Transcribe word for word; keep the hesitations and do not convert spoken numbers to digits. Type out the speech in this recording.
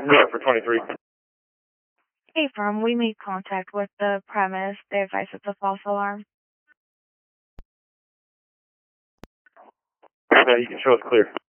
Yeah, for twenty-three. Hey, firm, we made contact with the premise. They advised it's a false alarm. Yeah, you can show us clear.